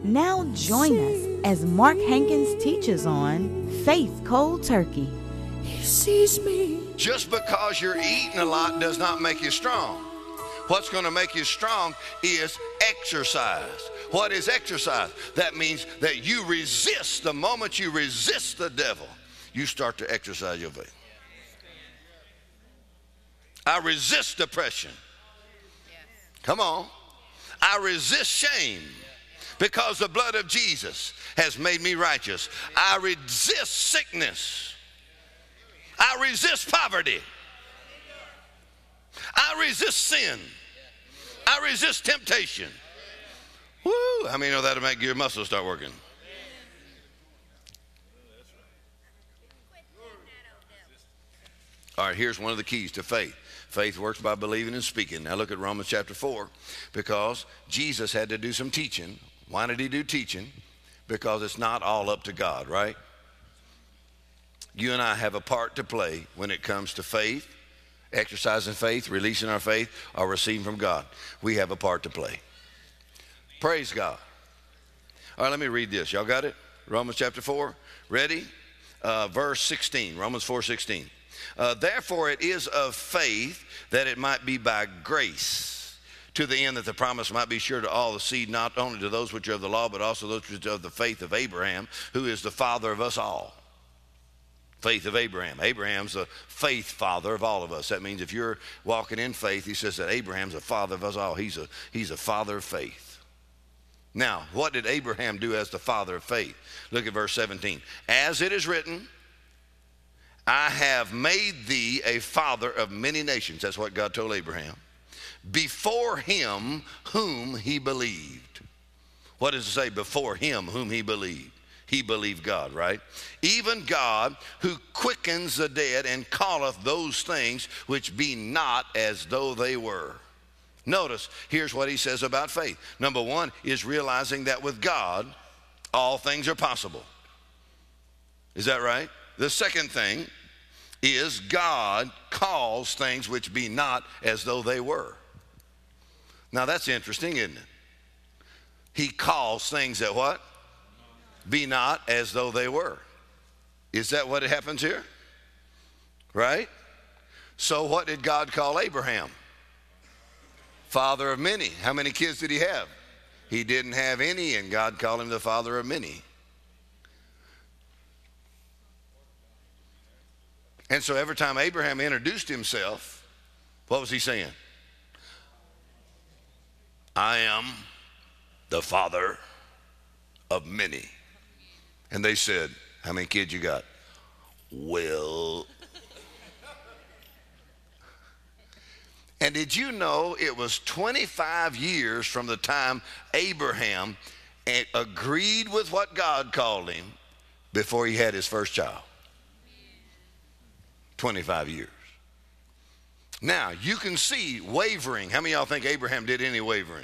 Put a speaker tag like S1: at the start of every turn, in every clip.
S1: Now join us as Mark Hankins teaches on Faith Cold Turkey.
S2: He sees me.
S3: Just because you're eating a lot does not make you strong. What's going to make you strong is exercise. What is exercise? That means that you resist. The moment you resist the devil, you start to exercise your faith. I resist depression. Come on. I resist shame because the blood of Jesus has made me righteous. I resist sickness. I resist poverty. I resist sin. I resist temptation. Woo! How many know that'll make your muscles start working? All right, here's one of the keys to faith. Faith works by believing and speaking. Now look at Romans chapter 4, because Jesus had to do some teaching. Why did he do teaching? Because it's not all up to God, right? You and I have a part to play when it comes to faith, exercising faith, releasing our faith, or receiving from God. We have a part to play. Praise God. All right, let me read this. Y'all got it? Romans chapter 4. Ready? Verse 16. Romans 4:16. Therefore it is of faith that it might be by grace, to the end that the promise might be sure to all the seed, not only to those which are of the law, but also those which are of the faith of Abraham, who is the father of us all. Faith of Abraham. Abraham's the faith father of all of us. That means if you're walking in faith, he says that Abraham's the father of us all. He's a father of faith. Now, what did Abraham do as the father of faith? Look at verse 17. As it is written, I have made thee a father of many nations. That's what God told Abraham. Before him whom he believed. What does it say? Before him whom he believed. He believed God, right? Even God who quickens the dead and calleth those things which be not as though they were. Notice, here's what he says about faith. Number one is realizing that with God, all things are possible. Is that right? The second thing is God calls things which be not as though they were. Now that's interesting, isn't it? He calls things that what? Be not as though they were. Is that what happens here? Right? So what did God call Abraham? Father of many. How many kids did he have? He didn't have any, and God called him the father of many. And so every time Abraham introduced himself, what was he saying? I am the father of many. And they said, how many kids you got? Well. And did you know it was 25 years from the time Abraham agreed with what God called him before he had his first child? 25 years. Now, you can see wavering. How many of y'all think Abraham did any wavering?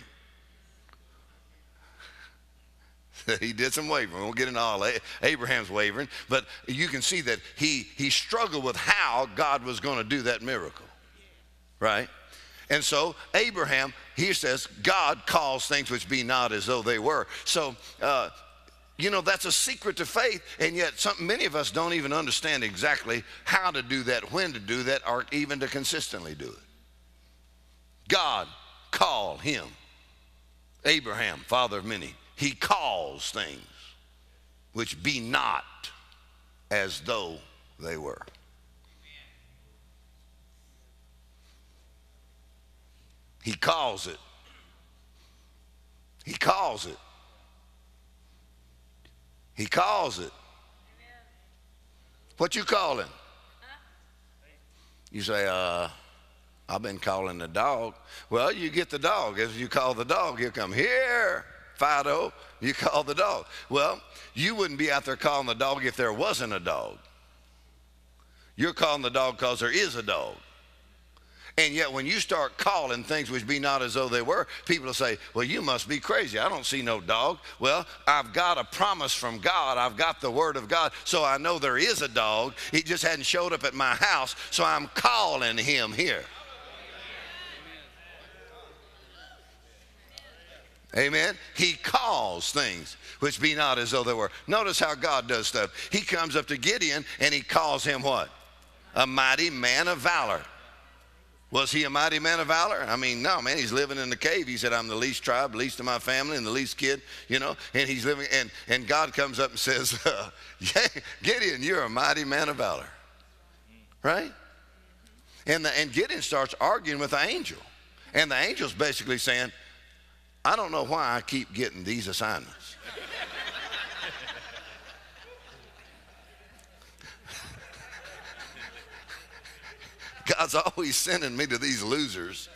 S3: He did some wavering. We won't get into all Abraham's wavering, but you can see that he struggled with how God was going to do that miracle, right? And so Abraham, he says, God calls things which be not as though they were. So, you know, that's a secret to faith, and yet many of us don't even understand exactly how to do that, when to do that, or even to consistently do it. God called him, Abraham, father of many. He calls things which be not as though they were. He calls it. He calls it. He calls it. What you calling? You say, I've been calling the dog. Well, you get the dog. If you call the dog, he'll come here. Fido, you call the dog. Well, you wouldn't be out there calling the dog if there wasn't a dog. You're calling the dog because there is a dog. And yet when you start calling things which be not as though they were, people will say, well, you must be crazy. I don't see no dog. Well, I've got a promise from God. I've got the word of God, so I know there is a dog. He just hadn't showed up at my house, so I'm calling him here. Amen. He calls things which be not as though they were. Notice how God does stuff. He comes up to Gideon and he calls him what? A mighty man of valor. Was he a mighty man of valor? I mean, no, man, he's living in the cave. He said, I'm the least tribe, least of my family, and the least kid, you know, and he's living, and God comes up and says, yeah, Gideon, you're a mighty man of valor. Right? And Gideon starts arguing with the angel. And the angel's basically saying, I don't know why I keep getting these assignments. God's always sending me to these losers.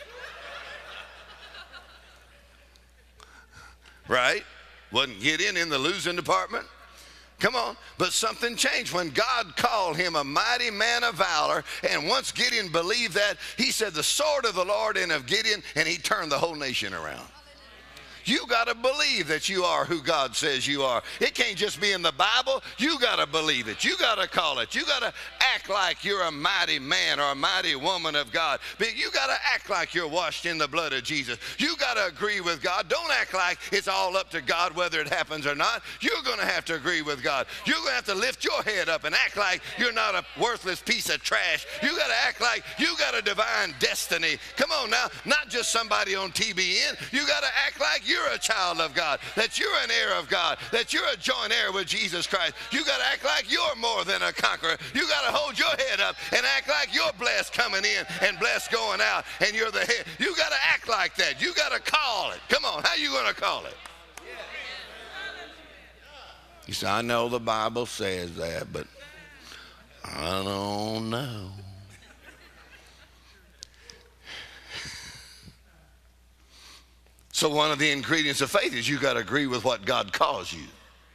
S3: Right? Wasn't Gideon in the losing department? Come on. But something changed when God called him a mighty man of valor. And once Gideon believed that, he said, the sword of the Lord and of Gideon, and he turned the whole nation around. You got to believe that you are who God says you are. It can't just be in the Bible. You got to believe it. You got to call it. You got to act like you're a mighty man or a mighty woman of God. But you got to act like you're washed in the blood of Jesus. You got to agree with God. Don't act like it's all up to God whether it happens or not. You're going to have to agree with God. You're going to have to lift your head up and act like you're not a worthless piece of trash. You got to act like you got a divine destiny. Come on now, not just somebody on TBN. You got to act like you're a child of God, that you're an heir of God, that you're a joint heir with Jesus Christ. You got to act like you're more than a conqueror. You got to hold your head up and act like you're blessed coming in and blessed going out, and you're the head. You got to act like that. You got to call it. Come on, how you going to call it? You say, I know the Bible says that, but I don't know. So one of the ingredients of faith is you got to agree with what God calls you.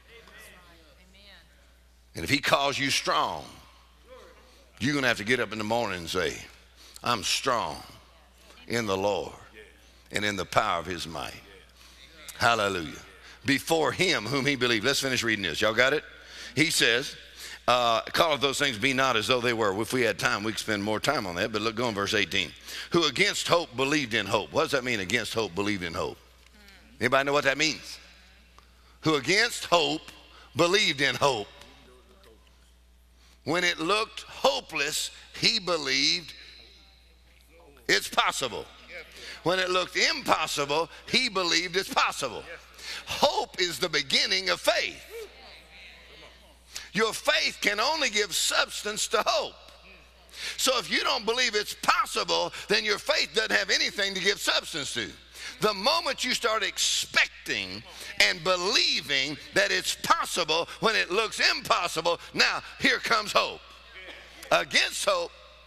S3: And if he calls you strong, you're going to have to get up in the morning and say, I'm strong in the Lord and in the power of his might. Hallelujah. Before him whom he believed. Let's finish reading this. Y'all got it? He says, call those things be not as though they were. If we had time, we could spend more time on that. But look, go in verse 18. Who against hope believed in hope. What does that mean, against hope believed in hope? Anybody know what that means? Who against hope believed in hope. When it looked hopeless, he believed it's possible. When it looked impossible, he believed it's possible. Hope is the beginning of faith. Your faith can only give substance to hope. So if you don't believe it's possible, then your faith doesn't have anything to give substance to. The moment you start expecting and believing that it's possible when it looks impossible, now here comes hope. Against hope,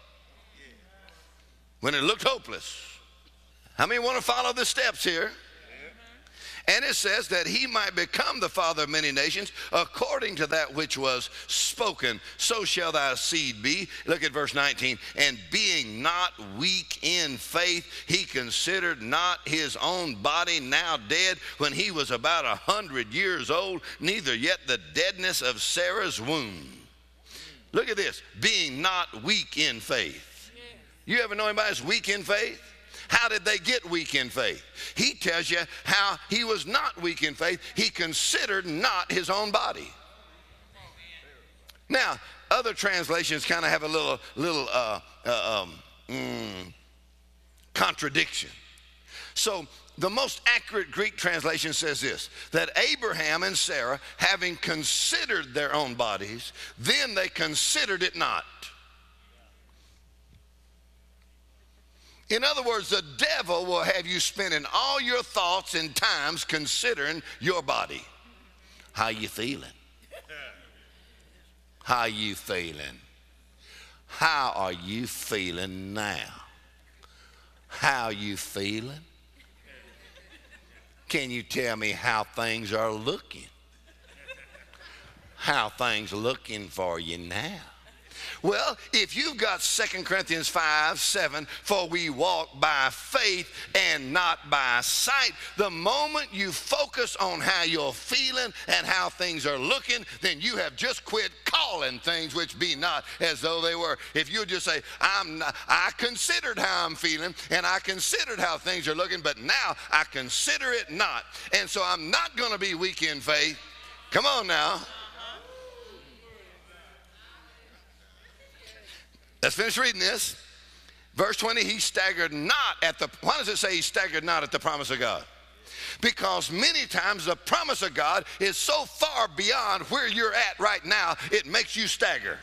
S3: when it looked hopeless. How many want to follow the steps here? And it says that he might become the father of many nations according to that which was spoken. So shall thy seed be. Look at verse 19. And being not weak in faith, he considered not his own body now dead when he was about 100 years old, neither yet the deadness of Sarah's womb. Look at this. Being not weak in faith. You ever know anybody that's weak in faith? How did they get weak in faith? He tells you how he was not weak in faith. He considered not his own body. Now, other translations kind of have a little contradiction. So the most accurate Greek translation says this, that Abraham and Sarah, having considered their own bodies, then they considered it not. In other words, the devil will have you spending all your thoughts and times considering your body. How you feeling? How you feeling? How are you feeling now? How you feeling? Can you tell me how things are looking? How things looking for you now? Well, if you've got 2 Corinthians 5:7, for we walk by faith and not by sight, the moment you focus on how you're feeling and how things are looking, then you have just quit calling things which be not as though they were. If you just say, I considered how I'm feeling and I considered how things are looking, but now I consider it not. And so I'm not going to be weak in faith. Come on now. Let's finish reading this. Verse 20, he staggered not at the, why does it say he staggered not at the promise of God? Because many times the promise of God is so far beyond where you're at right now, it makes you stagger.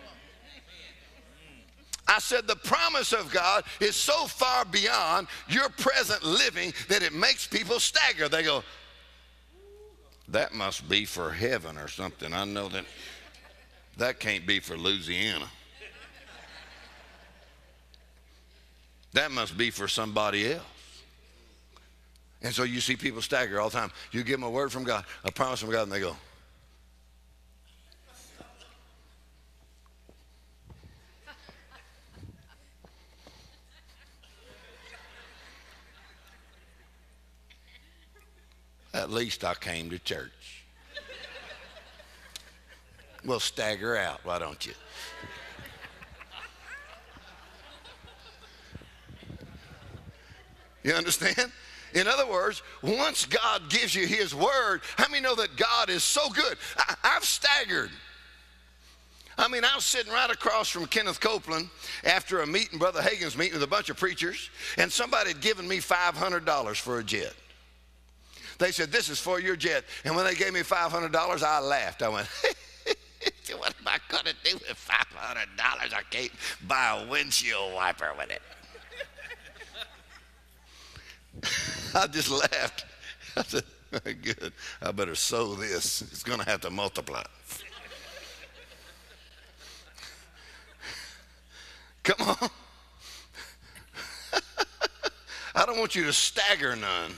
S3: I said the promise of God is so far beyond your present living that it makes people stagger. They go, that must be for heaven or something. I know that can't be for Louisiana. That must be for somebody else. And so you see people stagger all the time. You give them a word from God, a promise from God, and they go. At least I came to church. Well, stagger out, why don't you? You understand? In other words, once God gives you his word, how many know that God is so good? I've staggered. I mean, I was sitting right across from Kenneth Copeland after a meeting, Brother Hagin's meeting with a bunch of preachers, and somebody had given me $500 for a jet. They said, this is for your jet. And when they gave me $500, I laughed. I went, what am I going to do with $500? I can't buy a windshield wiper with it. I just laughed. I said, good, I better sow this. It's going to have to multiply. Come on. I don't want you to stagger none.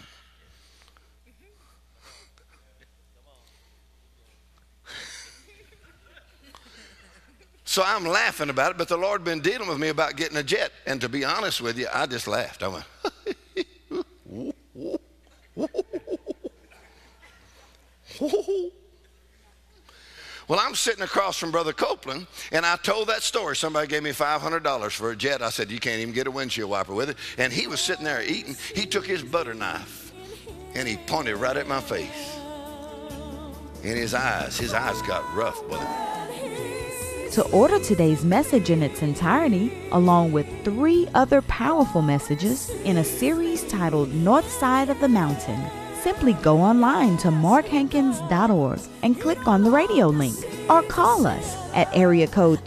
S3: So I'm laughing about it, but the Lord been dealing with me about getting a jet. And to be honest with you, I just laughed. I went, well, I'm sitting across from Brother Copeland, and I told that story. Somebody gave me $500 for a jet. I said, you can't even get a windshield wiper with it. And he was sitting there eating. He took his butter knife, and he pointed right at my face. And his eyes got rough, brother.
S1: To order today's message in its entirety, along with 3 other powerful messages in a series titled North Side of the Mountain, simply go online to markhankins.org and click on the radio link, or call us at area code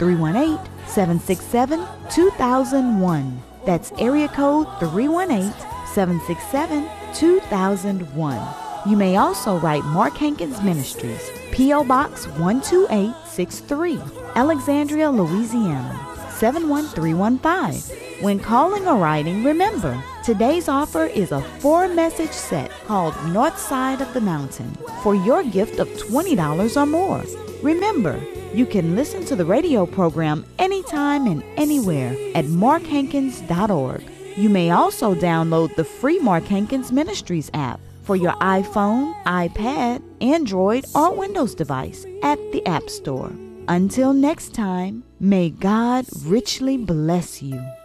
S1: 318-767-2001. That's area code 318-767-2001. You may also write Mark Hankins Ministries, P.O. Box 12863, Alexandria, Louisiana, 71315. When calling or writing, remember, today's offer is a 4-message set called North Side of the Mountain for your gift of $20 or more. Remember, you can listen to the radio program anytime and anywhere at markhankins.org. You may also download the free Mark Hankins Ministries app for your iPhone, iPad, Android, or Windows device at the App Store. Until next time, may God richly bless you.